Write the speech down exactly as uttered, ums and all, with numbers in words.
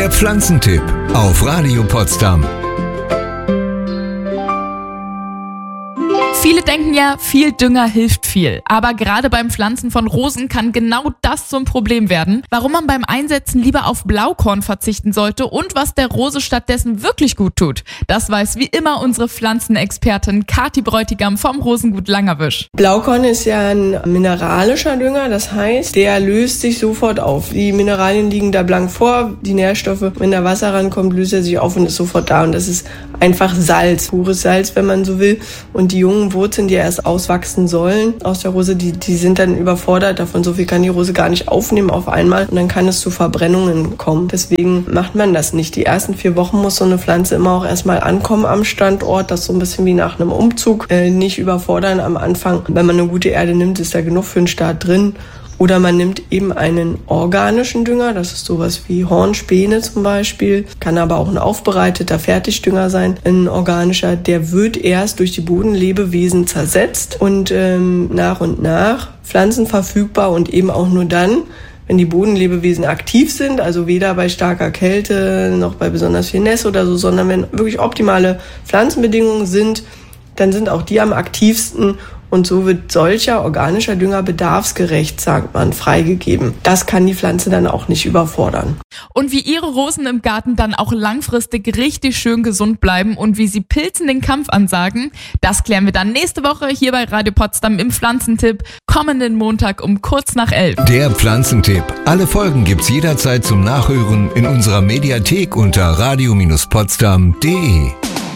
Der Pflanzentipp auf Radio Potsdam. Viele denken ja, viel Dünger hilft viel. Aber gerade beim Pflanzen von Rosen kann genau das zum Problem werden. Warum man beim Einsetzen lieber auf Blaukorn verzichten sollte und was der Rose stattdessen wirklich gut tut, das weiß wie immer unsere Pflanzenexpertin Kathi Bräutigam vom Rosengut Langerwisch. Blaukorn ist ja ein mineralischer Dünger, das heißt, der löst sich sofort auf. Die Mineralien liegen da blank vor, die Nährstoffe, wenn da Wasser rankommt, löst er sich auf und ist sofort da. Und das ist einfach Salz, pures Salz, wenn man so will. Und die jungen Wurzeln, die erst auswachsen sollen aus der Rose, die, die sind dann überfordert davon. So viel kann die Rose gar nicht aufnehmen auf einmal und dann kann es zu Verbrennungen kommen. Deswegen macht man das nicht. Die ersten vier Wochen muss so eine Pflanze immer auch erstmal ankommen am Standort. Das ist so ein bisschen wie nach einem Umzug. Äh, nicht überfordern am Anfang. Wenn man eine gute Erde nimmt, ist da genug für den Start drin. Oder man nimmt eben einen organischen Dünger, das ist sowas wie Hornspäne zum Beispiel, kann aber auch ein aufbereiteter Fertigdünger sein. Ein organischer, der wird erst durch die Bodenlebewesen zersetzt und ähm, nach und nach pflanzenverfügbar und eben auch nur dann, wenn die Bodenlebewesen aktiv sind, also weder bei starker Kälte noch bei besonders viel Nässe oder so, sondern wenn wirklich optimale Pflanzenbedingungen sind, dann sind auch die am aktivsten. Und so wird solcher organischer Dünger bedarfsgerecht, sagt man, freigegeben. Das kann die Pflanze dann auch nicht überfordern. Und wie ihre Rosen im Garten dann auch langfristig richtig schön gesund bleiben und wie sie Pilzen den Kampf ansagen, das klären wir dann nächste Woche hier bei Radio Potsdam im Pflanzentipp, kommenden Montag um kurz nach elf. Der Pflanzentipp. Alle Folgen gibt's jederzeit zum Nachhören in unserer Mediathek unter radio Bindestrich potsdam punkt de.